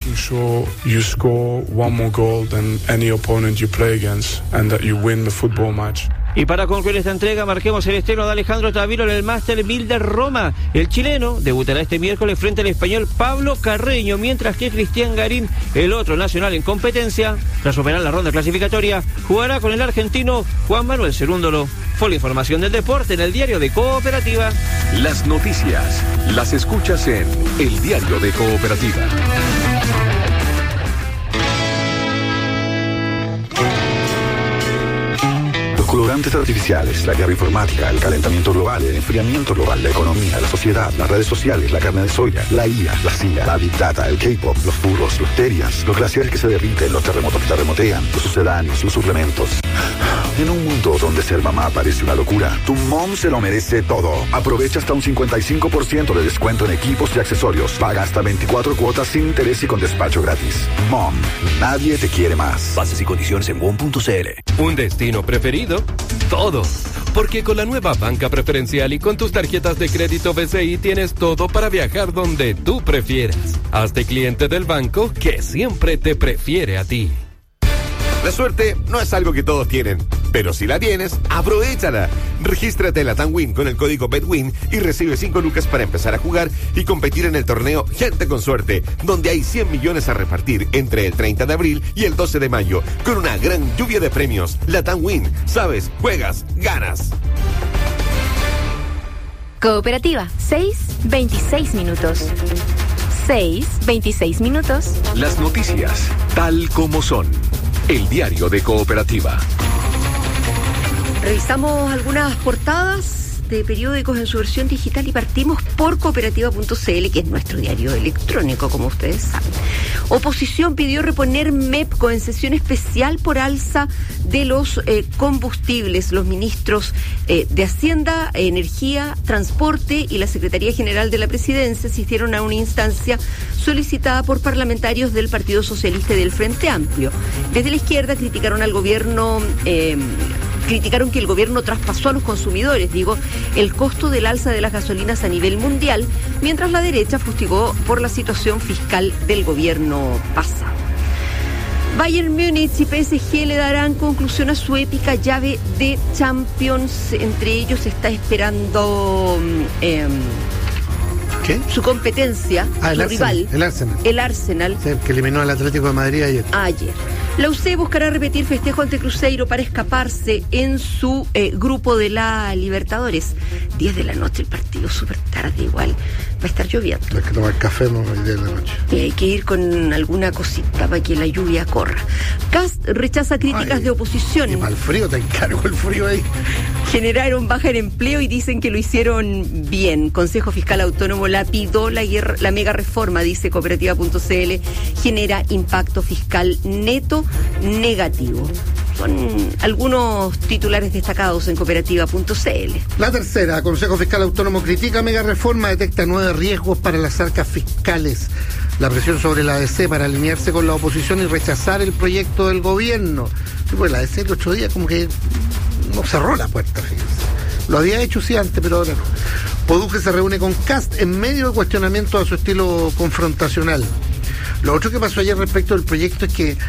making sure you score one more goal than any opponent you play against and that you win the football match. Y para concluir esta entrega, marquemos el estreno de Alejandro Taviro en el Master 1000 de Roma. El chileno debutará este miércoles frente al español Pablo Carreño, mientras que Cristian Garín, el otro nacional en competencia, tras superar la ronda clasificatoria, jugará con el argentino Juan Manuel Cerúndolo. Fue la información del deporte en el Diario de Cooperativa. Las noticias las escuchas en el Diario de Cooperativa. Colorantes artificiales, la guerra informática, el calentamiento global, el enfriamiento global, la economía, la sociedad, las redes sociales, la carne de soya, la IA, la CIA, la Big Data, el K-pop, los furros, los terias, los glaciares que se derriten, los terremotos que terremotean, los sucedáneos, los suplementos. En un mundo donde ser mamá parece una locura, tu mom se lo merece todo. Aprovecha hasta un 55% de descuento en equipos y accesorios. Paga hasta 24 cuotas sin interés y con despacho gratis. Mom, nadie te quiere más. Bases y condiciones en WOM.cl. ¿Un destino preferido? Todo. Porque con la nueva banca preferencial y con tus tarjetas de crédito BCI tienes todo para viajar donde tú prefieras. Hazte cliente del banco que siempre te prefiere a ti. La suerte no es algo que todos tienen, pero si la tienes, aprovéchala. Regístrate en la TANWIN con el código BETWIN y recibe 5 lucas para empezar a jugar y competir en el torneo Gente con Suerte, donde hay 100 millones a repartir entre el 30 de abril y el 12 de mayo, con una gran lluvia de premios. La TANWIN, sabes, juegas, ganas. Cooperativa, 6:26 minutos. 6:26 minutos. Las noticias, tal como son. El Diario de Cooperativa. Revisamos algunas portadas de periódicos en su versión digital y partimos por cooperativa.cl, que es nuestro diario electrónico, como ustedes saben. Oposición pidió reponer MEPCO en sesión especial por alza de los combustibles. Los ministros de Hacienda, Energía, Transporte y la Secretaría General de la Presidencia asistieron a una instancia solicitada por parlamentarios del Partido Socialista y del Frente Amplio. Desde la izquierda criticaron al gobierno, criticaron que el gobierno traspasó a los consumidores, el costo del alza de las gasolinas a nivel mundial, mientras la derecha fustigó por la situación fiscal del gobierno pasado. Bayern Múnich y PSG le darán conclusión a su épica llave de Champions. Entre ellos está esperando su competencia, su rival, el Arsenal. Sí, que eliminó al Atlético de Madrid ayer. La UC buscará repetir festejo ante Cruzeiro para escaparse en su grupo de la Libertadores. 10 de la noche el partido, súper tarde igual. Va a estar lloviendo. Hay que tomar café, no, 10 de la noche. Y hay que ir con alguna cosita para que la lluvia corra. Kast rechaza críticas de oposición. Y mal frío, te encargo el frío ahí. Generaron baja en empleo y dicen que lo hicieron bien. Consejo Fiscal Autónomo lapidó la mega reforma, dice cooperativa.cl, genera impacto fiscal neto negativo. Son algunos titulares destacados en cooperativa.cl. La tercera, Consejo Fiscal Autónomo critica mega reforma, detecta 9 riesgos para las arcas fiscales. La presión sobre la ADC para alinearse con la oposición y rechazar el proyecto del gobierno. Y pues la ADC el otro día como que no cerró la puerta, fíjense. Lo había hecho sí antes, pero ahora no. Poduje se reúne con Kast en medio de cuestionamiento a su estilo confrontacional. Lo otro que pasó ayer respecto del proyecto es que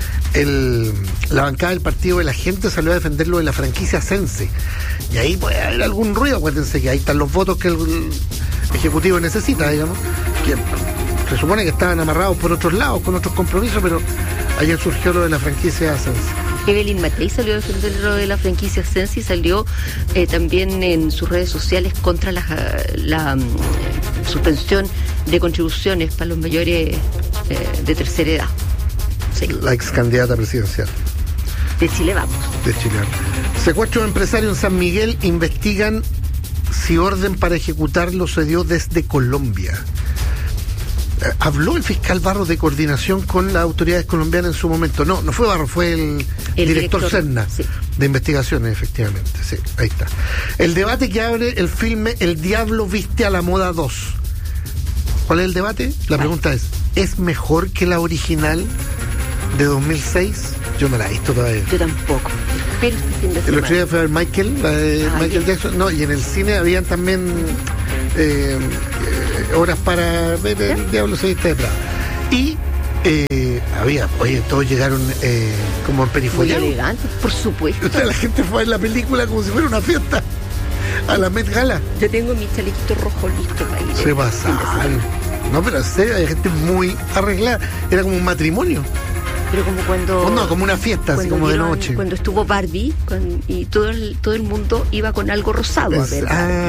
la bancada del Partido de la Gente salió a defender lo de la franquicia Sense. Y ahí puede haber algún ruido, acuérdense que ahí están los votos que el Ejecutivo necesita, digamos, que se supone que estaban amarrados por otros lados, con otros compromisos, pero ayer surgió lo de la franquicia Sense. Evelyn Matei salió a defender lo de la franquicia Sense y salió también en sus redes sociales contra la suspensión de contribuciones para los mayores de tercera edad. Sí. La ex candidata presidencial. De Chile Vamos. De Chile Vamos. Secuestro de empresario en San Miguel, investigan si orden para ejecutarlo se dio desde Colombia. Habló el fiscal Barros de coordinación con las autoridades colombianas en su momento. No fue Barros, fue el director Serna, sí, de investigaciones, efectivamente. Sí, ahí está. El debate que abre el filme El Diablo Viste a la Moda 2. ¿Cuál es el debate? La pregunta ¿es mejor que la original de 2006? Yo no la he visto todavía. Yo tampoco. Pero el otro día fue a ver Michael, la de Michael Jackson. No, y en el cine habían también horas para ver El Diablo se viste de Prada. Y Todos llegaron como en Muy perifollado. elegante, por supuesto. O sea, la gente fue a ver la película como si fuera una fiesta. A la Met Gala. Yo tengo mi chalequito rojo listo para ir. Se pasaban. No, pero en serio, hay gente muy arreglada. Era como un matrimonio. Pero como cuando... No, como una fiesta, así como de noche. Cuando estuvo Barbie y todo el mundo iba con algo rosado a ver.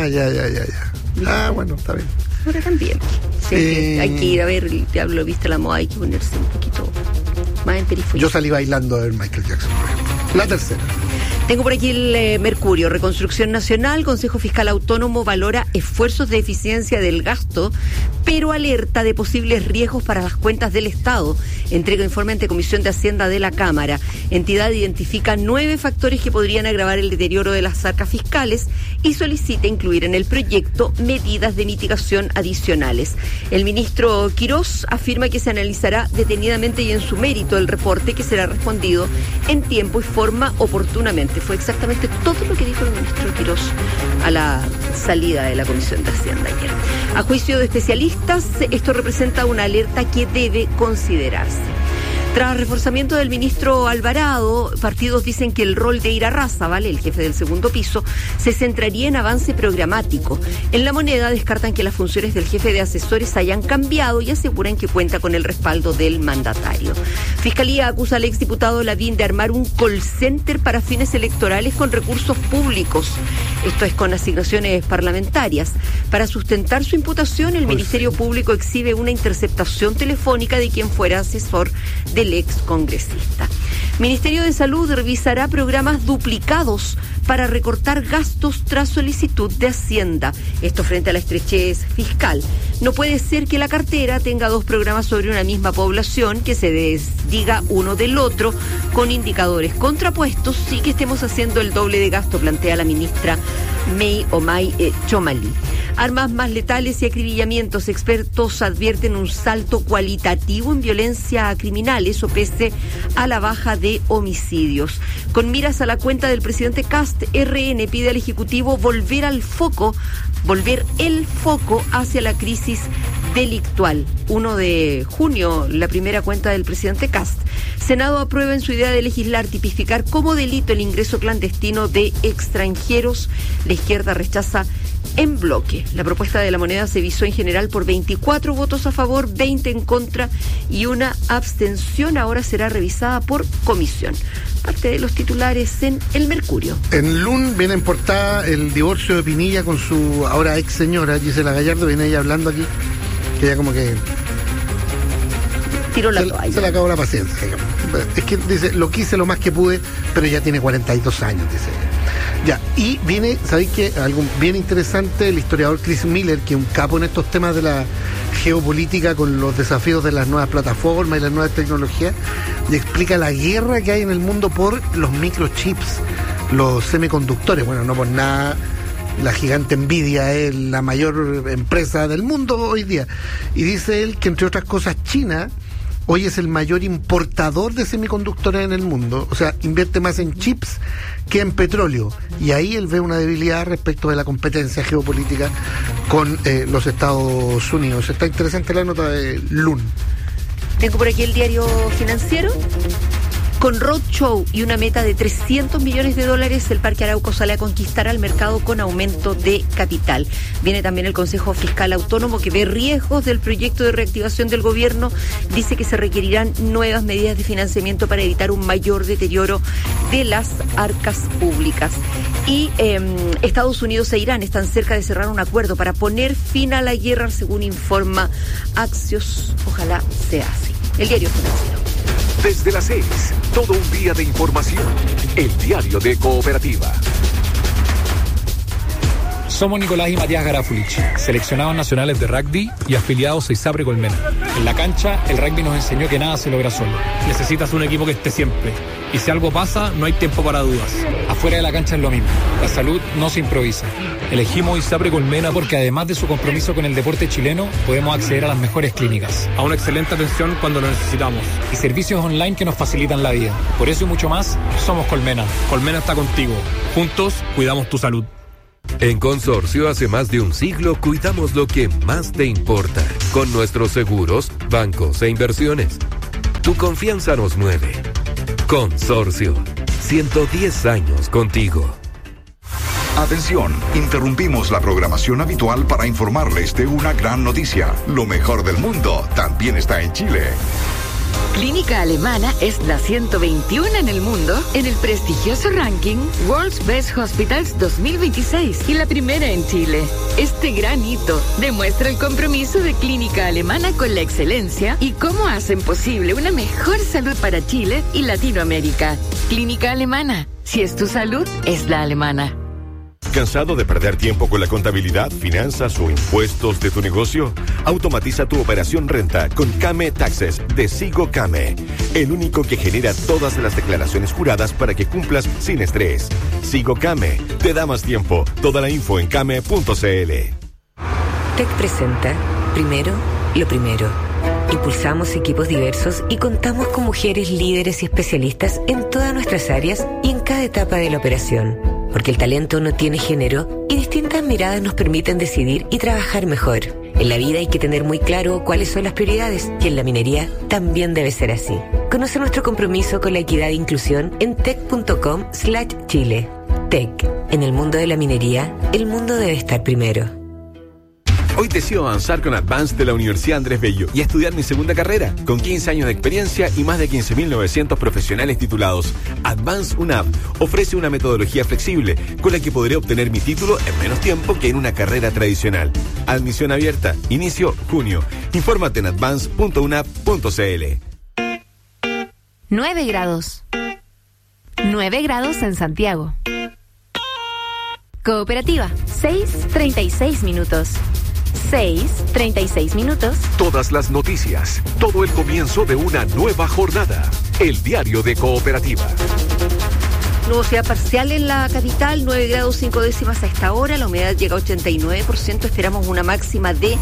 Ya. Bueno, está bien. Ahora también. Sí, hay que ir a ver el Diablo Viste la Moda, hay que ponerse un poquito más en periferia. Yo salí bailando a ver Michael Jackson, por ejemplo. La tercera. Tengo por aquí el Mercurio. Reconstrucción Nacional, Consejo Fiscal Autónomo valora esfuerzos de eficiencia del gasto, pero alerta de posibles riesgos para las cuentas del Estado. Entrega informe ante Comisión de Hacienda de la Cámara. Entidad identifica 9 factores que podrían agravar el deterioro de las arcas fiscales y solicita incluir en el proyecto medidas de mitigación adicionales. El ministro Quirós afirma que se analizará detenidamente y en su mérito el reporte, que será respondido en tiempo y forma oportunamente. Fue exactamente todo lo que dijo el ministro Quirós a la salida de la Comisión de Hacienda ayer. A juicio de especialistas, esto representa una alerta que debe considerarse. Tras reforzamiento del ministro Alvarado, partidos dicen que el rol de Irarrázaval, el jefe del segundo piso, se centraría en avance programático. En La Moneda descartan que las funciones del jefe de asesores hayan cambiado y aseguran que cuenta con el respaldo del mandatario. Fiscalía acusa al exdiputado Lavín de armar un call center para fines electorales con recursos públicos. Esto es con asignaciones parlamentarias. Para sustentar su imputación, el Ministerio Público exhibe una interceptación telefónica de quien fuera asesor del ex congresista. Ministerio de Salud revisará programas duplicados para recortar gastos tras solicitud de Hacienda. Esto frente a la estrechez fiscal. No puede ser que la cartera tenga 2 programas sobre una misma población, que se desdiga uno del otro con indicadores contrapuestos y que estemos haciendo el doble de gasto, plantea la ministra May Chomali. Armas más letales y acribillamientos. Expertos advierten un salto cualitativo en violencia criminal, eso pese a la baja de homicidios. Con miras a la cuenta del presidente Kast, RN pide al Ejecutivo volver el foco hacia la crisis delictual. 1 de junio, la primera cuenta del presidente Kast. Senado aprueba en su idea de legislar tipificar como delito el ingreso clandestino de extranjeros. La izquierda rechaza en bloque. La propuesta de La Moneda se visó en general por 24 votos a favor, 20 en contra y una abstención. Ahora será revisada por comisión. Parte de los titulares en El Mercurio. En LUN viene en portada el divorcio de Pinilla con su ahora ex señora Gisela Gallardo. Viene ella hablando aquí, que ella como que tiró la toalla. Se le acabó la paciencia, digamos. Es que dice, lo quise lo más que pude, pero ya tiene 42 años, dice ella. Ya, y viene, ¿sabéis qué? Algo bien interesante, el historiador Chris Miller, que es un capo en estos temas de la geopolítica con los desafíos de las nuevas plataformas y las nuevas tecnologías, y explica la guerra que hay en el mundo por los microchips, los semiconductores. Bueno, no por nada la gigante Nvidia es la mayor empresa del mundo hoy día. Y dice él que, entre otras cosas, China hoy es el mayor importador de semiconductores en el mundo. O sea, invierte más en chips que en petróleo. Y ahí él ve una debilidad respecto de la competencia geopolítica con los Estados Unidos. Está interesante la nota de LUN. Tengo por aquí el Diario Financiero. Con roadshow y una meta de $300 millones, el Parque Arauco sale a conquistar al mercado con aumento de capital. Viene también el Consejo Fiscal Autónomo, que ve riesgos del proyecto de reactivación del gobierno. Dice que se requerirán nuevas medidas de financiamiento para evitar un mayor deterioro de las arcas públicas. Y Estados Unidos e Irán están cerca de cerrar un acuerdo para poner fin a la guerra, según informa Axios. Ojalá sea así. El Diario Financiero. Desde las 6, todo un día de información. El diario de Cooperativa. Somos Nicolás y Matías Garafulich, seleccionados nacionales de rugby y afiliados a ISAPRE Colmena. En la cancha, el rugby nos enseñó que nada se logra solo. Necesitas un equipo que esté siempre. Y si algo pasa, no hay tiempo para dudas. Afuera de la cancha es lo mismo. La salud no se improvisa. Elegimos ISAPRE Colmena porque, además de su compromiso con el deporte chileno, podemos acceder a las mejores clínicas, a una excelente atención cuando lo necesitamos, y servicios online que nos facilitan la vida. Por eso y mucho más, somos Colmena. Colmena está contigo. Juntos, cuidamos tu salud. En Consorcio, hace más de un siglo, cuidamos lo que más te importa. Con nuestros seguros, bancos e inversiones. Tu confianza nos mueve. Consorcio. 110 años contigo. Atención, interrumpimos la programación habitual para informarles de una gran noticia. Lo mejor del mundo también está en Chile. Clínica Alemana es la 121 en el mundo en el prestigioso ranking World's Best Hospitals 2026 y la primera en Chile. Este gran hito demuestra el compromiso de Clínica Alemana con la excelencia y cómo hacen posible una mejor salud para Chile y Latinoamérica. Clínica Alemana, si es tu salud, es la alemana. ¿Cansado de perder tiempo con la contabilidad, finanzas o impuestos de tu negocio? Automatiza tu operación renta con Kame Taxes de Sigo Kame, el único que genera todas las declaraciones juradas para que cumplas sin estrés. Sigo Kame, te da más tiempo. Toda la info en kame.cl. TEC presenta Primero, lo primero. Impulsamos equipos diversos y contamos con mujeres líderes y especialistas en todas nuestras áreas y en cada etapa de la operación. Porque el talento no tiene género y distintas miradas nos permiten decidir y trabajar mejor. En la vida hay que tener muy claro cuáles son las prioridades y en la minería también debe ser así. Conoce nuestro compromiso con la equidad e inclusión en tec.com/Chile. TEC. En el mundo de la minería, el mundo debe estar primero. Hoy decido avanzar con Advance de la Universidad Andrés Bello y estudiar mi segunda carrera, con 15 años de experiencia y más de 15.900 profesionales titulados. Advance UNAV ofrece una metodología flexible con la que podré obtener mi título en menos tiempo que en una carrera tradicional. Admisión abierta, inicio junio. Infórmate en advance.unap.cl. 9 grados. 9 grados en Santiago. Cooperativa, 6:36 minutos. 6:36 minutos. Todas las noticias, todo el comienzo de una nueva jornada. El diario de Cooperativa. Nubosidad parcial en la capital, 9 grados 5 décimas a esta hora, la humedad llega a 89%, esperamos una máxima de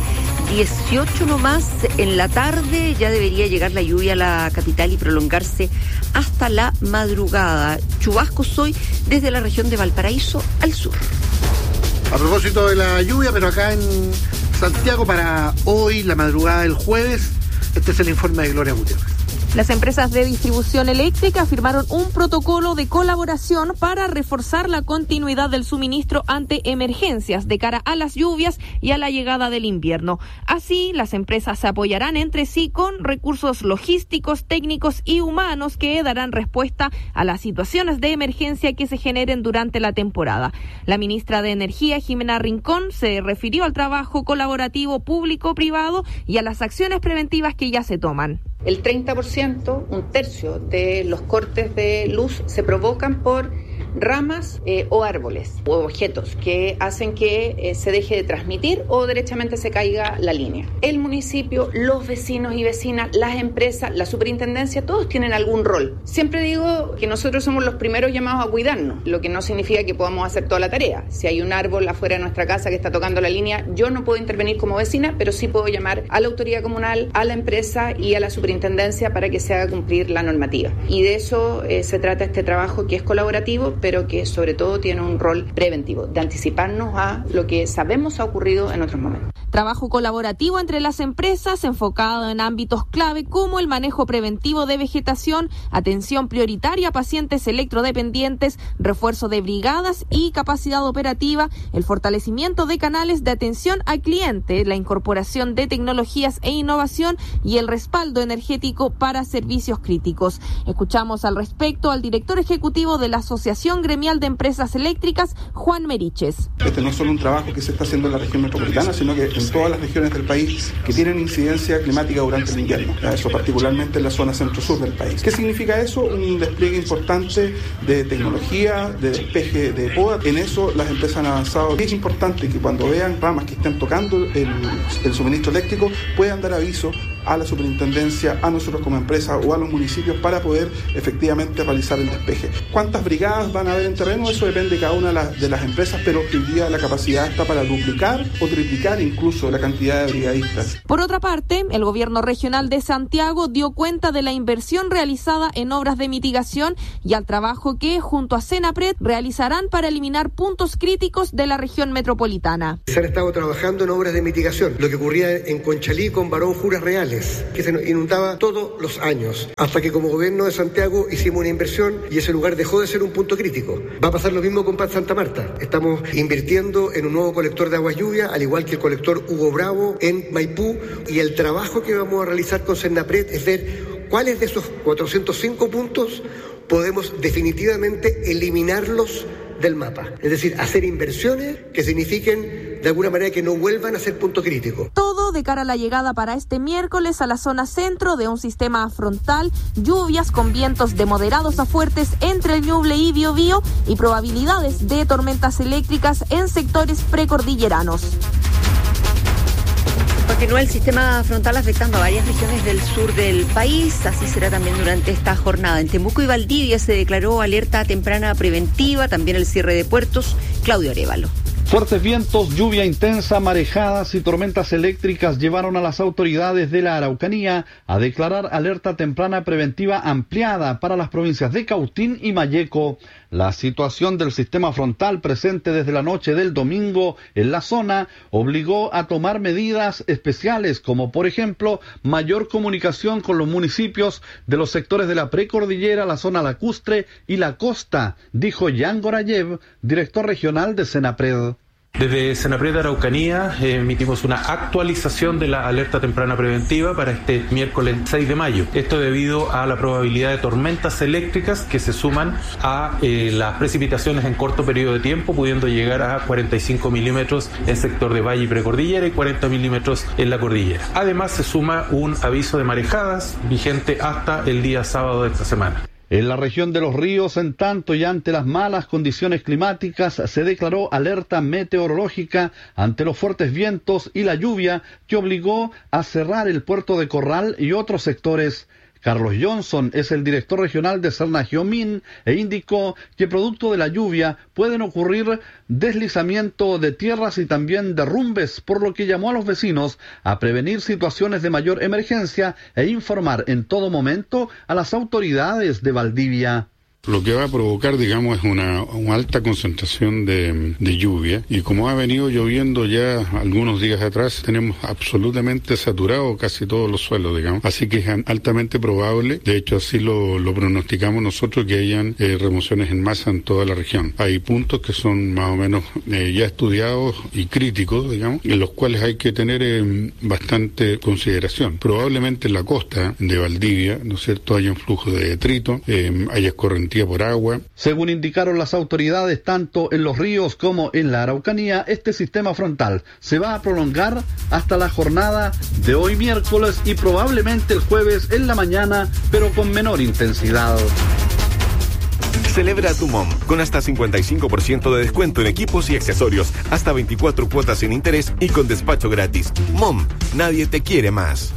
18 nomás en la tarde, ya debería llegar la lluvia a la capital y prolongarse hasta la madrugada. Chubascos hoy desde la región de Valparaíso al sur. A propósito de la lluvia, pero acá en Santiago para hoy, la madrugada del jueves, este es el informe de Gloria Gutiérrez. Las empresas de distribución eléctrica firmaron un protocolo de colaboración para reforzar la continuidad del suministro ante emergencias de cara a las lluvias y a la llegada del invierno. Así, las empresas se apoyarán entre sí con recursos logísticos, técnicos y humanos que darán respuesta a las situaciones de emergencia que se generen durante la temporada. La ministra de Energía, Jimena Rincón, se refirió al trabajo colaborativo público-privado y a las acciones preventivas que ya se toman. El 30%, un tercio de los cortes de luz se provocan por ramas o árboles o objetos que hacen que se deje de transmitir o derechamente se caiga la línea. El municipio, los vecinos y vecinas, las empresas, la superintendencia, todos tienen algún rol. Siempre digo que nosotros somos los primeros llamados a cuidarnos, lo que no significa que podamos hacer toda la tarea. Si hay un árbol afuera de nuestra casa que está tocando la línea, yo no puedo intervenir como vecina, pero sí puedo llamar a la autoridad comunal, a la empresa y a la superintendencia para que se haga cumplir la normativa. Y de eso se trata este trabajo, que es colaborativo, pero que sobre todo tiene un rol preventivo, de anticiparnos a lo que sabemos ha ocurrido en otros momentos. Trabajo colaborativo entre las empresas enfocado en ámbitos clave como el manejo preventivo de vegetación, atención prioritaria a pacientes electrodependientes, refuerzo de brigadas y capacidad operativa, el fortalecimiento de canales de atención al cliente, la incorporación de tecnologías e innovación y el respaldo energético para servicios críticos. Escuchamos al respecto al director ejecutivo de la Asociación Gremial de Empresas Eléctricas, Juan Meriches. Este no es solo un trabajo que se está haciendo en la región metropolitana, sino que en todas las regiones del país que tienen incidencia climática durante el invierno, eso particularmente en la zona centro-sur del país. ¿Qué significa eso? Un despliegue importante de tecnología, de despeje de poda. En eso las empresas han avanzado. Es importante que cuando vean ramas que estén tocando el suministro eléctrico puedan dar aviso a la superintendencia, a nosotros como empresa o a los municipios para poder efectivamente realizar el despeje. ¿Cuántas brigadas van a haber en terreno? Eso depende de cada una de las empresas, pero hoy día la capacidad está para duplicar o triplicar incluso la cantidad de brigadistas. Por otra parte, el gobierno regional de Santiago dio cuenta de la inversión realizada en obras de mitigación y al trabajo que, junto a Senapred, realizarán para eliminar puntos críticos de la región metropolitana. Se han estado trabajando en obras de mitigación, lo que ocurría en Conchalí con Barón Juras Reales. Linares, que se nos inundaba todos los años, hasta que como gobierno de Santiago hicimos una inversión y ese lugar dejó de ser un punto crítico. Va a pasar lo mismo con Paz Santa Marta. Estamos invirtiendo en un nuevo colector de agua lluvia, al igual que el colector Hugo Bravo en Maipú, y el trabajo que vamos a realizar con Senapred es ver cuáles de esos 405 puntos podemos definitivamente eliminarlos del mapa. Es decir, hacer inversiones que signifiquen de alguna manera que no vuelvan a ser punto crítico. Todo de cara a la llegada para este miércoles a la zona centro de un sistema frontal, lluvias con vientos de moderados a fuertes entre el Ñuble y Biobío y probabilidades de tormentas eléctricas en sectores precordilleranos. Continúa el sistema frontal afectando a varias regiones del sur del país, así será también durante esta jornada. En Temuco y Valdivia se declaró alerta temprana preventiva, también el cierre de puertos. Claudio Arévalo. Fuertes vientos, lluvia intensa, marejadas y tormentas eléctricas llevaron a las autoridades de la Araucanía a declarar alerta temprana preventiva ampliada para las provincias de Cautín y Malleco. La situación del sistema frontal presente desde la noche del domingo en la zona obligó a tomar medidas especiales, como por ejemplo mayor comunicación con los municipios de los sectores de la precordillera, la zona lacustre y la costa, dijo Jan Gorayev, director regional de Senapred. Desde Senapred Araucanía emitimos una actualización de la alerta temprana preventiva para este miércoles 6 de mayo. Esto debido a la probabilidad de tormentas eléctricas que se suman a las precipitaciones en corto periodo de tiempo, pudiendo llegar a 45 milímetros en el sector de Valle y Precordillera y 40 milímetros en la cordillera. Además se suma un aviso de marejadas vigente hasta el día sábado de esta semana. En la región de Los Ríos, en tanto y ante las malas condiciones climáticas, se declaró alerta meteorológica ante los fuertes vientos y la lluvia que obligó a cerrar el puerto de Corral y otros sectores. Carlos Johnson es el director regional de Serna-Giomín e indicó que producto de la lluvia pueden ocurrir deslizamiento de tierras y también derrumbes, por lo que llamó a los vecinos a prevenir situaciones de mayor emergencia e informar en todo momento a las autoridades de Valdivia. Lo que va a provocar, digamos, es una alta concentración de lluvia, y como ha venido lloviendo ya algunos días atrás, tenemos absolutamente saturado casi todos los suelos, digamos, así que es altamente probable, de hecho así lo pronosticamos nosotros, que hayan remociones en masa en toda la región. Hay puntos que son más o menos ya estudiados y críticos, digamos, en los cuales hay que tener bastante consideración. Probablemente en la costa de Valdivia, ¿no es cierto?, haya un flujo de detrito, haya escorrentía por agua. Según indicaron las autoridades, tanto en Los Ríos como en la Araucanía, este sistema frontal se va a prolongar hasta la jornada de hoy miércoles y probablemente el jueves en la mañana, pero con menor intensidad. Celebra tu MOM con hasta 55% de descuento en equipos y accesorios, hasta 24 cuotas sin interés y con despacho gratis. MOM, nadie te quiere más.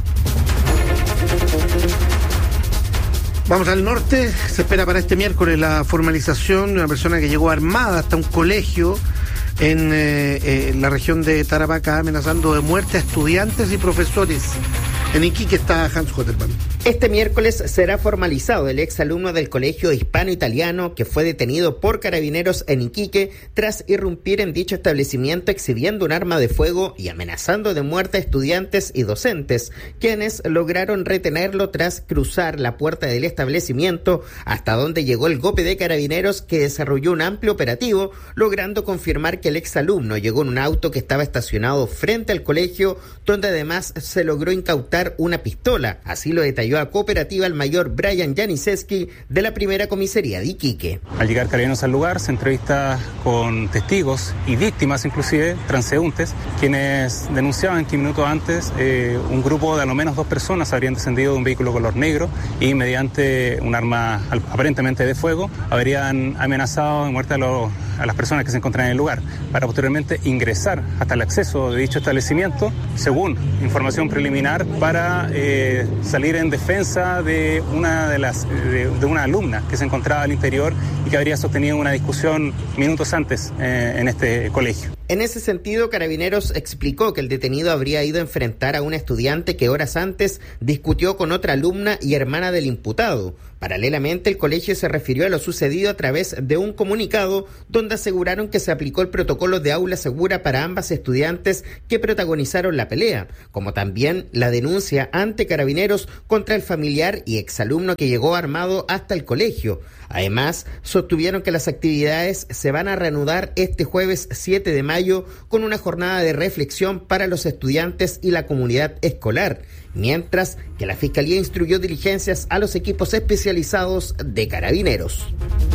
Vamos al norte. Se espera para este miércoles la formalización de una persona que llegó armada hasta un colegio en la región de Tarapacá, amenazando de muerte a estudiantes y profesores. En Iquique está Hans Hotterman. Este miércoles será formalizado el exalumno del Colegio Hispano-Italiano que fue detenido por carabineros en Iquique tras irrumpir en dicho establecimiento exhibiendo un arma de fuego y amenazando de muerte a estudiantes y docentes, quienes lograron retenerlo tras cruzar la puerta del establecimiento, hasta donde llegó el GOPE de carabineros, que desarrolló un amplio operativo, logrando confirmar que el exalumno llegó en un auto que estaba estacionado frente al colegio, donde además se logró incautar una pistola. Así lo detalló a Cooperativa el mayor Brian Janiszewski de la primera comisaría de Iquique. Al llegar carabineros al lugar, se entrevista con testigos y víctimas, inclusive transeúntes, quienes denunciaban que minutos antes un grupo de a lo menos 2 personas habrían descendido de un vehículo color negro y mediante un arma aparentemente de fuego habrían amenazado de muerte a las personas que se encontraban en el lugar, para posteriormente ingresar hasta el acceso de dicho establecimiento, según información preliminar, para salir en defensa de una alumna que se encontraba al interior y que habría sostenido una discusión minutos antes en este colegio. En ese sentido, Carabineros explicó que el detenido habría ido a enfrentar a una estudiante que horas antes discutió con otra alumna y hermana del imputado. Paralelamente, el colegio se refirió a lo sucedido a través de un comunicado donde aseguraron que se aplicó el protocolo de aula segura para ambas estudiantes que protagonizaron la pelea, como también la denuncia ante Carabineros contra el familiar y exalumno que llegó armado hasta el colegio. Además, sostuvieron que las actividades se van a reanudar este jueves 7 de mayo con una jornada de reflexión para los estudiantes y la comunidad escolar, mientras que la Fiscalía instruyó diligencias a los equipos especializados de Carabineros.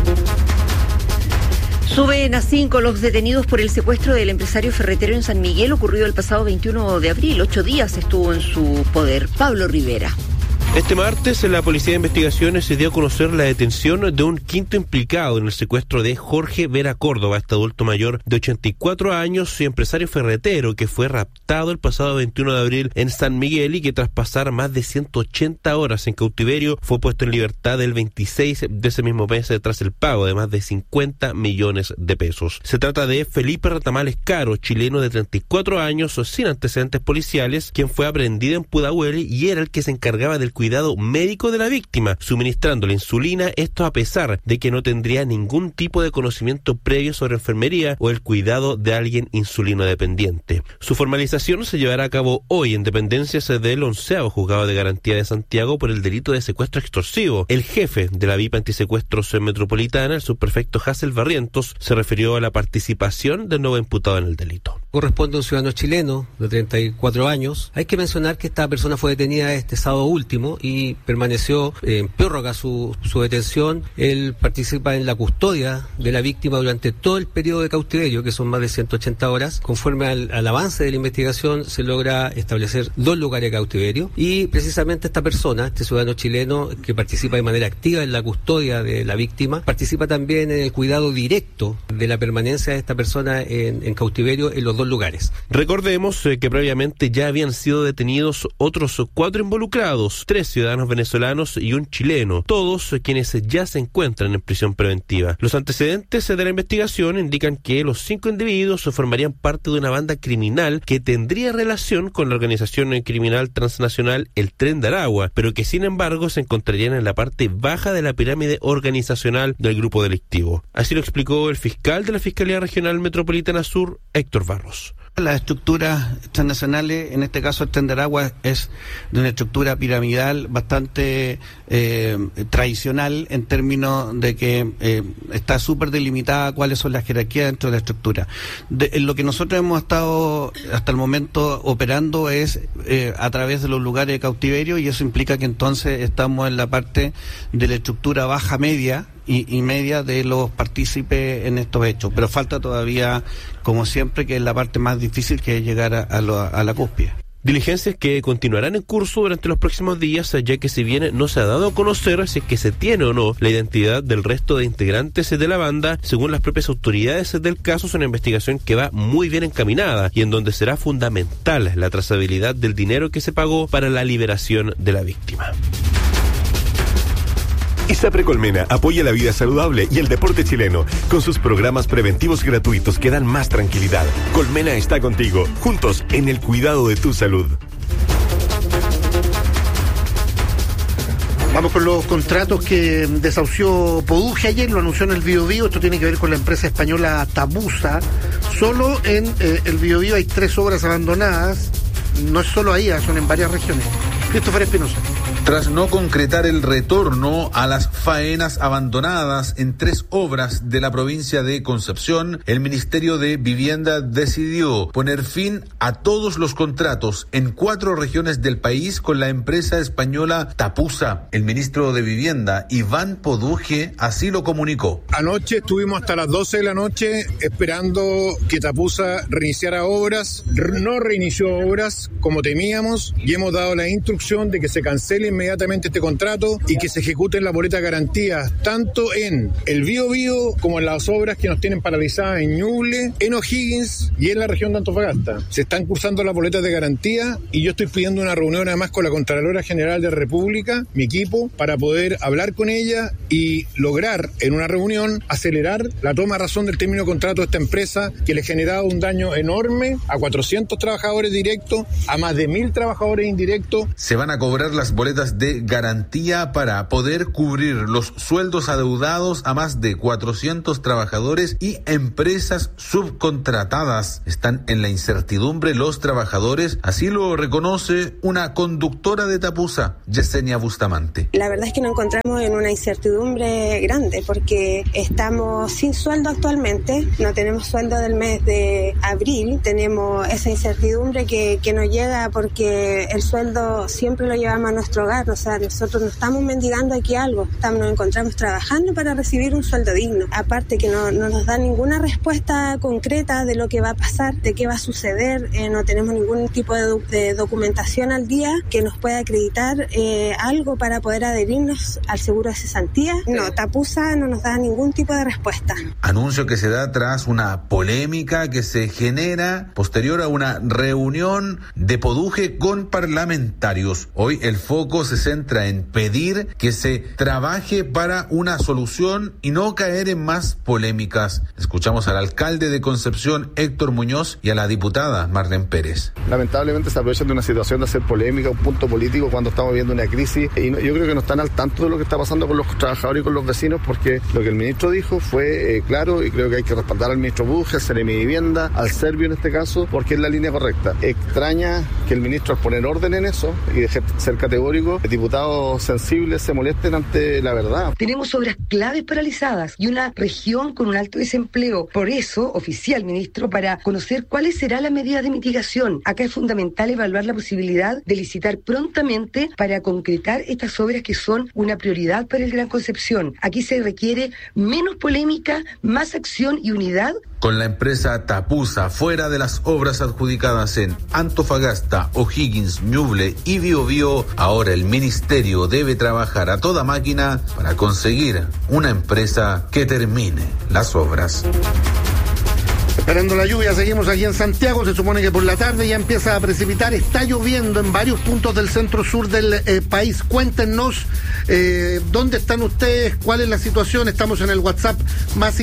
Suben a 5 los detenidos por el secuestro del empresario ferretero en San Miguel, ocurrido el pasado 21 de abril. 8 días estuvo en su poder. Pablo Rivera. Este martes, la Policía de Investigaciones se dio a conocer la detención de un quinto implicado en el secuestro de Jorge Vera Córdoba, este adulto mayor de 84 años y empresario ferretero que fue raptado el pasado 21 de abril en San Miguel y que tras pasar más de 180 horas en cautiverio fue puesto en libertad el 26 de ese mismo mes tras el pago de más de 50 millones de pesos. Se trata de Felipe Ratamales Caro, chileno de 34 años sin antecedentes policiales, quien fue aprehendido en Pudahuel y era el que se encargaba del cuidado médico de la víctima, suministrándole insulina, esto a pesar de que no tendría ningún tipo de conocimiento previo sobre enfermería o el cuidado de alguien insulino dependiente. Su formalización se llevará a cabo hoy en dependencias del 11º Juzgado de Garantía de Santiago por el delito de secuestro extorsivo. El jefe de la VIP Antisecuestros Metropolitana, el subprefecto Hassel Barrientos, se refirió a la participación del nuevo imputado en el delito. Corresponde a un ciudadano chileno de 34 años. Hay que mencionar que esta persona fue detenida este sábado último y permaneció en prórroga su detención. Él participa en la custodia de la víctima durante todo el periodo de cautiverio, que son más de 180 horas. Conforme al avance de la investigación, se logra establecer 2 lugares de cautiverio y precisamente esta persona, este ciudadano chileno que participa de manera activa en la custodia de la víctima, participa también en el cuidado directo de la permanencia de esta persona en cautiverio en los 2 lugares. Recordemos que previamente ya habían sido detenidos otros 4 involucrados, 3 ciudadanos venezolanos y un chileno, todos quienes ya se encuentran en prisión preventiva. Los antecedentes de la investigación indican que los 5 individuos formarían parte de una banda criminal que tendría relación con la organización criminal transnacional El Tren de Aragua, pero que sin embargo se encontrarían en la parte baja de la pirámide organizacional del grupo delictivo. Así lo explicó el fiscal de la Fiscalía Regional Metropolitana Sur, Héctor Barros. Las estructuras transnacionales, en este caso el Tren de Aragua, es de una estructura piramidal bastante tradicional en términos de que está súper delimitada cuáles son las jerarquías dentro de la estructura. Lo que nosotros hemos estado hasta el momento operando es a través de los lugares de cautiverio, y eso implica que entonces estamos en la parte de la estructura baja media y media de los partícipes en estos hechos, pero falta todavía, como siempre, que es la parte más difícil, que es llegar a la cúspide. Diligencias que continuarán en curso durante los próximos días, ya que si bien no se ha dado a conocer si es que se tiene o no la identidad del resto de integrantes de la banda, según las propias autoridades del caso, es una investigación que va muy bien encaminada y en donde será fundamental la trazabilidad del dinero que se pagó para la liberación de la víctima. ISAPRE Colmena apoya la vida saludable y el deporte chileno con sus programas preventivos gratuitos que dan más tranquilidad. Colmena está contigo, juntos en el cuidado de tu salud. Vamos con los contratos que desahució Poduje ayer, lo anunció en el Biobío. Esto tiene que ver con la empresa española Tapusa. Solo en el Biobío hay 3 obras abandonadas. No es solo ahí, son en varias regiones. Christopher Espinosa. Tras no concretar el retorno a las faenas abandonadas en 3 obras de la provincia de Concepción, el Ministerio de Vivienda decidió poner fin a todos los contratos en 4 regiones del país con la empresa española Tapusa. El ministro de Vivienda, Iván Poduje, así lo comunicó. Anoche estuvimos hasta las 12 de la noche esperando que Tapusa reiniciara obras. No reinició obras como temíamos y hemos dado la instrucción de que se cancelen inmediatamente este contrato y que se ejecuten las boletas de garantía tanto en el Biobío como en las obras que nos tienen paralizadas en Ñuble, en O'Higgins y en la región de Antofagasta. Se están cursando las boletas de garantía y yo estoy pidiendo una reunión además con la Contralora General de República, mi equipo, para poder hablar con ella y lograr en una reunión acelerar la toma de razón del término de contrato de esta empresa que le ha generado un daño enorme a 400 trabajadores directos, a más de 1.000 trabajadores indirectos. Se van a cobrar las boletas de garantía para poder cubrir los sueldos adeudados a más de 400 trabajadores y empresas subcontratadas. Están en la incertidumbre los trabajadores, así lo reconoce una conductora de Tapusa, Yesenia Bustamante. La verdad es que nos encontramos en una incertidumbre grande porque estamos sin sueldo actualmente, no tenemos sueldo del mes de abril, tenemos esa incertidumbre que nos llega porque el sueldo siempre lo llevamos a nuestro hogar, o sea, nosotros no estamos mendigando aquí algo, nos encontramos trabajando para recibir un sueldo digno, aparte que no nos da ninguna respuesta concreta de lo que va a pasar, de qué va a suceder, no tenemos ningún tipo de documentación al día que nos pueda acreditar algo para poder adherirnos al seguro de cesantía. No, Tapusa no nos da ningún tipo de respuesta. Anuncio que se da tras una polémica que se genera posterior a una reunión de Poduje con parlamentarios. Hoy el foco se centra en pedir que se trabaje para una solución y no caer en más polémicas. Escuchamos al alcalde de Concepción, Héctor Muñoz, y a la diputada Marlene Pérez. Lamentablemente se aprovechan de una situación de hacer polémica, un punto político cuando estamos viendo una crisis y yo creo que no están al tanto de lo que está pasando con los trabajadores y con los vecinos, porque lo que el ministro dijo fue claro y creo que hay que respaldar al ministro Buje, al Seremi Vivienda, al Servio en este caso, porque es la línea correcta. Extraña que el ministro, al poner orden en eso y dejar ser categórico, diputados sensibles se molesten ante la verdad. Tenemos obras claves paralizadas y una región con un alto desempleo. Por eso, oficial ministro, para conocer cuáles serán las medidas de mitigación. Acá es fundamental evaluar la posibilidad de licitar prontamente para concretar estas obras que son una prioridad para el Gran Concepción. Aquí se requiere menos polémica, más acción y unidad. Con la empresa Tapusa fuera de las obras adjudicadas en Antofagasta, O'Higgins, Ñuble y Biobío, ahora el ministerio debe trabajar a toda máquina para conseguir una empresa que termine las obras. Esperando la lluvia, seguimos aquí en Santiago. Se supone que por la tarde ya empieza a precipitar. Está lloviendo en varios puntos del centro-sur del país. Cuéntenos dónde están ustedes, cuál es la situación. Estamos en el WhatsApp más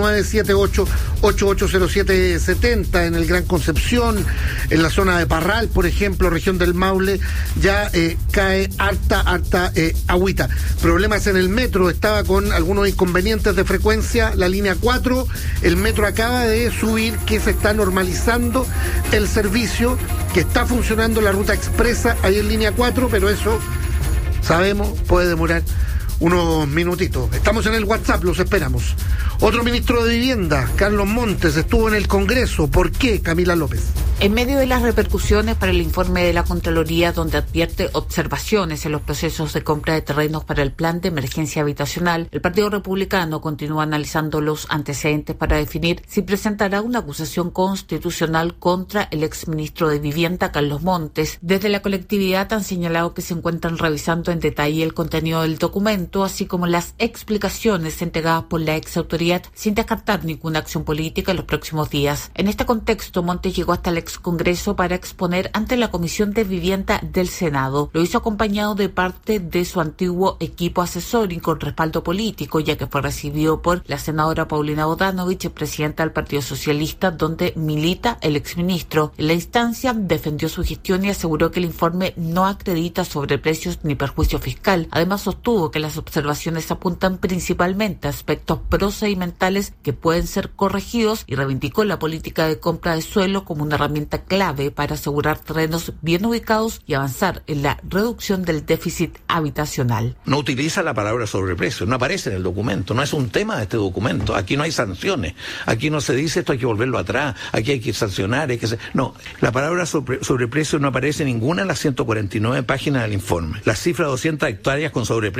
56978880770 en el Gran Concepción, en la zona de Parral, por ejemplo, región del Maule, ya cae harta agüita. Problemas en el metro, estaba con algunos inconvenientes de frecuencia, la línea 4, el metro acaba de subir, que se está normalizando el servicio, que está funcionando la ruta expresa ahí en línea 4, pero eso sabemos puede demorar unos minutitos. Estamos en el WhatsApp, los esperamos. Otro ministro de Vivienda, Carlos Montes, estuvo en el Congreso. ¿Por qué, Camila López? En medio de las repercusiones para el informe de la Contraloría, donde advierte observaciones en los procesos de compra de terrenos para el plan de emergencia habitacional, el Partido Republicano continúa analizando los antecedentes para definir si presentará una acusación constitucional contra el exministro de Vivienda, Carlos Montes. Desde la colectividad han señalado que se encuentran revisando en detalle el contenido del documento, así como las explicaciones entregadas por la exautoridad, sin descartar ninguna acción política en los próximos días. En este contexto, Montes llegó hasta el Congreso para exponer ante la Comisión de Vivienda del Senado. Lo hizo acompañado de parte de su antiguo equipo asesor y con respaldo político, ya que fue recibido por la senadora Paulina Bodanovich, presidenta del Partido Socialista, donde milita el exministro. En la instancia defendió su gestión y aseguró que el informe no acredita sobreprecios ni perjuicio fiscal. Además, sostuvo que las observaciones apuntan principalmente a aspectos procedimentales que pueden ser corregidos y reivindicó la política de compra de suelo como una herramienta clave para asegurar terrenos bien ubicados y avanzar en la reducción del déficit habitacional. No utiliza la palabra sobreprecio, no aparece en el documento, no es un tema de este documento. Aquí no hay sanciones, aquí no se dice esto hay que volverlo atrás, aquí hay que sancionar, no, la palabra sobreprecio no aparece ninguna en las 149 páginas del informe. La cifra de 200 hectáreas con sobreprecio, como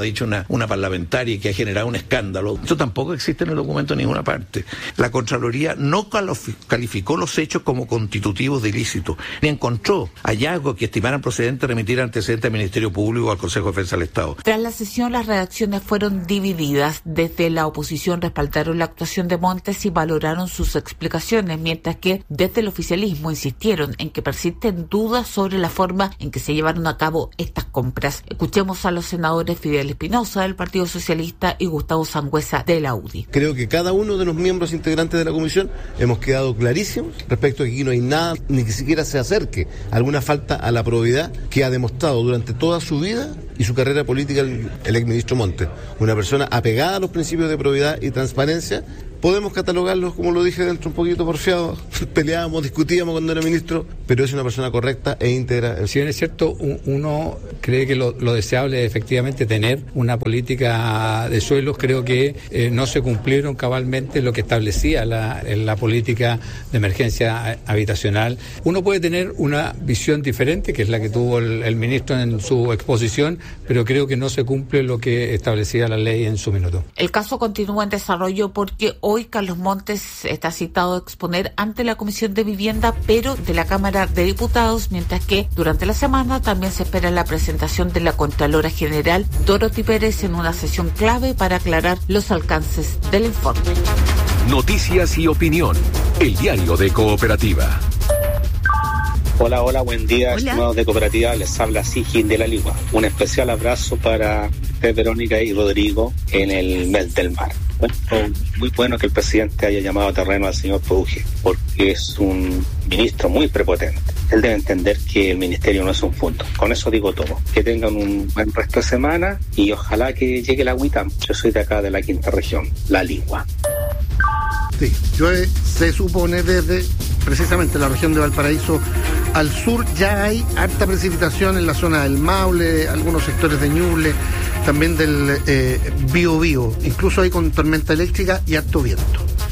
ha dicho una parlamentaria que ha generado un escándalo. Eso tampoco existe en el documento en ninguna parte. La Contraloría no calificó los hechos como constitutivos de ilícito, ni encontró hallazgos que estimaran procedente remitir antecedentes al Ministerio Público o al Consejo de Defensa del Estado. Tras la sesión, las redacciones fueron divididas. Desde la oposición respaldaron la actuación de Montes y valoraron sus explicaciones, mientras que desde el oficialismo insistieron en que persisten dudas sobre la forma en que se llevaron a cabo estas compras. Escuchemos a los senadores Fidel Espinosa del Partido Socialista y Gustavo Sangüesa de la UDI. Creo que cada uno de los miembros integrantes de la comisión hemos quedado clarísimos respecto a que aquí no hay nada, ni que siquiera se acerque a alguna falta a la probidad que ha demostrado durante toda su vida y su carrera política el exministro Montes. Una persona apegada a los principios de probidad y transparencia. Podemos catalogarlos, como lo dije dentro, un poquito porfiados, peleábamos, discutíamos cuando era ministro, pero es una persona correcta e íntegra. Si bien es cierto, uno cree que lo deseable es efectivamente tener una política de suelos, creo que no se cumplieron cabalmente lo que establecía la política de emergencia habitacional. Uno puede tener una visión diferente, que es la que tuvo el ministro en su exposición, pero creo que no se cumple lo que establecía la ley en su minuto. El caso continúa en desarrollo porque hoy Carlos Montes está citado a exponer ante la Comisión de Vivienda, pero de la Cámara de Diputados, mientras que durante la semana también se espera la presentación de la Contralora General Dorothy Pérez en una sesión clave para aclarar los alcances del informe. Noticias y opinión, el diario de Cooperativa. Hola, buen día, estimados de Cooperativa, les habla Sigin de la Ligua. Un especial abrazo para Verónica y Rodrigo en el mes del mar. Bueno, muy bueno que el presidente haya llamado a terreno al señor Pouge, porque es un ministro muy prepotente. Él debe entender que el ministerio no es un punto. Con eso digo todo. Que tengan un buen resto de semana y ojalá que llegue la agüita. Yo soy de acá, de la quinta región, La Ligua. Sí, llueve, se supone, desde precisamente la región de Valparaíso al sur. Ya hay harta precipitación en la zona del Maule, algunos sectores de Ñuble, también del Biobío. Incluso hay con tormenta eléctrica y harto viento.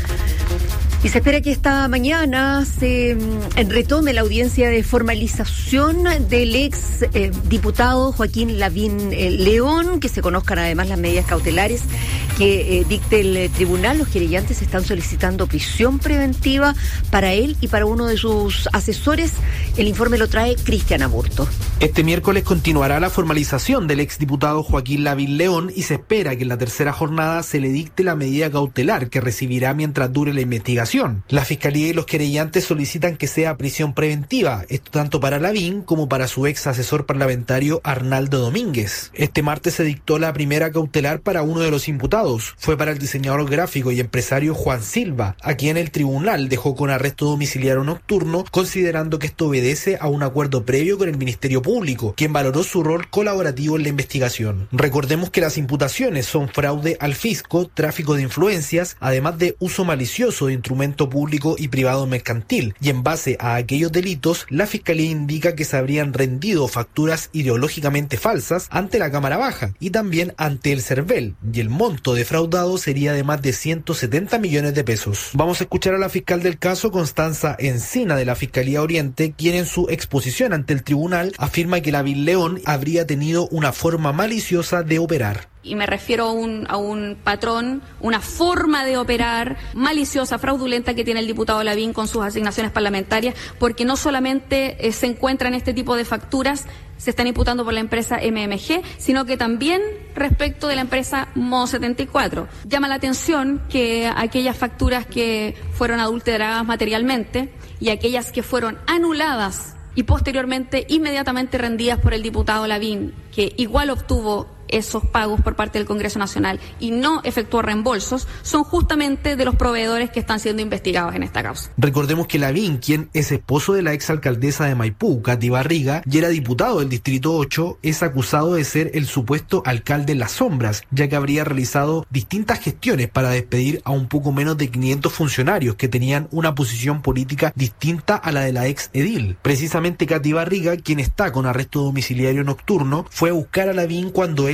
Y se espera que esta mañana se retome la audiencia de formalización del ex diputado Joaquín Lavín León, que se conozcan además las medidas cautelares que dicte el tribunal. Los querellantes están solicitando prisión preventiva para él y para uno de sus asesores. El informe lo trae Cristian Aburto. Este miércoles continuará la formalización del exdiputado Joaquín Lavín León y se espera que en la tercera jornada se le dicte la medida cautelar que recibirá mientras dure la investigación. La Fiscalía y los querellantes solicitan que sea prisión preventiva, esto tanto para Lavín como para su ex asesor parlamentario Arnaldo Domínguez. Este martes se dictó la primera cautelar para uno de los imputados. Fue para el diseñador gráfico y empresario Juan Silva, a quien el tribunal dejó con arresto domiciliario nocturno, considerando que esto obedece a un acuerdo previo con el Ministerio Público, quien valoró su rol colaborativo en la investigación. Recordemos que las imputaciones son fraude al fisco, tráfico de influencias, además de uso malicioso de instrumentos público y privado mercantil, y en base a aquellos delitos, la Fiscalía indica que se habrían rendido facturas ideológicamente falsas ante la Cámara Baja y también ante el CERVEL, y el monto defraudado sería de más de 170 millones de pesos. Vamos a escuchar a la fiscal del caso, Constanza Encina, de la Fiscalía Oriente, quien en su exposición ante el tribunal afirma que Lavín León habría tenido una forma maliciosa de operar. Y me refiero a un patrón, una forma de operar maliciosa, fraudulenta que tiene el diputado Lavín con sus asignaciones parlamentarias, porque no solamente se encuentran este tipo de facturas, se están imputando por la empresa MMG, sino que también respecto de la empresa Mo 74. Llama la atención que aquellas facturas que fueron adulteradas materialmente y aquellas que fueron anuladas y posteriormente inmediatamente rendidas por el diputado Lavín, que igual obtuvo esos pagos por parte del Congreso Nacional y no efectuó reembolsos, son justamente de los proveedores que están siendo investigados en esta causa. Recordemos que Lavín, quien es esposo de la exalcaldesa de Maipú, Katy Barriga, y era diputado del Distrito 8, es acusado de ser el supuesto alcalde en las sombras, ya que habría realizado distintas gestiones para despedir a un poco menos de 500 funcionarios que tenían una posición política distinta a la de la ex edil. Precisamente Katy Barriga, quien está con arresto domiciliario nocturno, fue a buscar a Lavín cuando él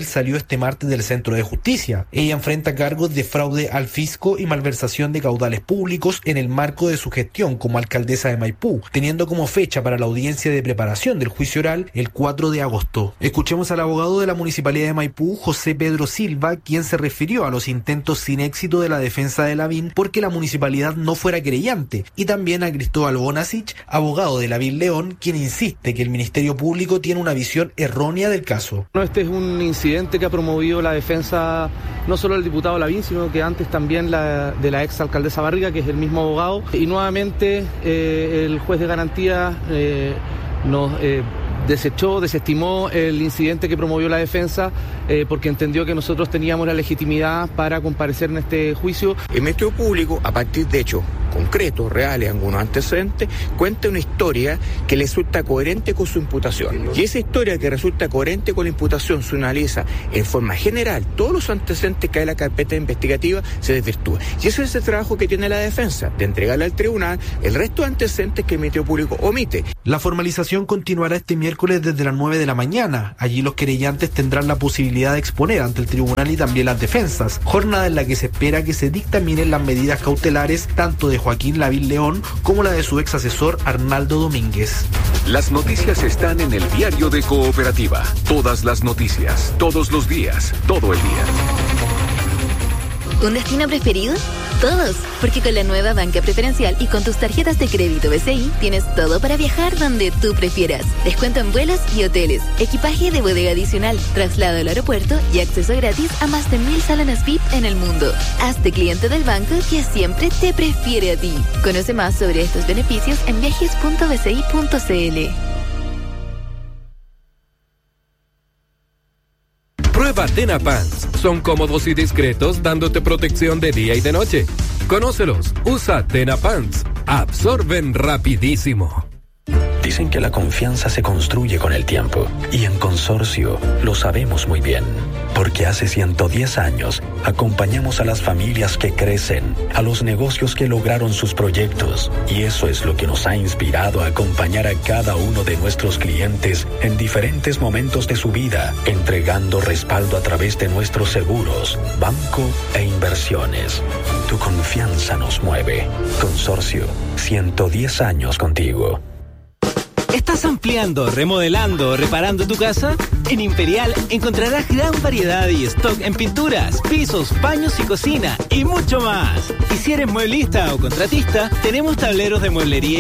salió este martes del Centro de Justicia. Ella enfrenta cargos de fraude al fisco y malversación de caudales públicos en el marco de su gestión como alcaldesa de Maipú, teniendo como fecha para la audiencia de preparación del juicio oral el 4 de agosto. Escuchemos al abogado de la Municipalidad de Maipú, José Pedro Silva, quien se refirió a los intentos sin éxito de la defensa de Lavín porque la municipalidad no fuera querellante, y también a Cristóbal Bonasich, abogado de Lavín León, quien insiste que el Ministerio Público tiene una visión errónea del caso. Este es un incidente que ha promovido la defensa no solo del diputado Lavín, sino que antes también de la ex alcaldesa Barriga, que es el mismo abogado, y nuevamente el juez de garantía nos desestimó el incidente que promovió la defensa porque entendió que nosotros teníamos la legitimidad para comparecer en este juicio. El Ministerio Público, a partir de hechos concretos, reales, algunos antecedentes, cuenta una historia que le resulta coherente con su imputación. Y esa historia que resulta coherente con la imputación se analiza en forma general. Todos los antecedentes que hay en la carpeta investigativa se desvirtúan. Y ese es el trabajo que tiene la defensa, de entregarle al tribunal el resto de antecedentes que el Ministerio Público omite. La formalización continuará este miércoles desde las 9 de la mañana. Allí los querellantes tendrán la posibilidad de exponer ante el tribunal y también las defensas. Jornada en la que se espera que se dictaminen las medidas cautelares tanto de Joaquín Lavín León como la de su ex asesor Arnaldo Domínguez. Las noticias están en el diario de Cooperativa. Todas las noticias, todos los días, todo el día. ¿Un destino preferido? Todos, porque con la nueva banca preferencial y con tus tarjetas de crédito BCI tienes todo para viajar donde tú prefieras. Descuento en vuelos y hoteles, equipaje de bodega adicional, traslado al aeropuerto y acceso gratis a más de 1000 salones VIP en el mundo. Hazte cliente del banco que siempre te prefiere a ti. Conoce más sobre estos beneficios en viajes.bci.cl. Prueba Tena Pants. Son cómodos y discretos, dándote protección de día y de noche. Conócelos. Usa Tena Pants. Absorben rapidísimo. Dicen que la confianza se construye con el tiempo. Y en Consorcio lo sabemos muy bien. Porque hace 110 años acompañamos a las familias que crecen, a los negocios que lograron sus proyectos. Y eso es lo que nos ha inspirado a acompañar a cada uno de nuestros clientes en diferentes momentos de su vida, entregando respaldo a través de nuestros seguros, banco e inversiones. Tu confianza nos mueve. Consorcio, 110 años contigo. ¿Estás ampliando, remodelando o reparando tu casa? En Imperial encontrarás gran variedad y stock en pinturas, pisos, baños y cocina y mucho más. Y si eres mueblista o contratista, tenemos tableros de mueblería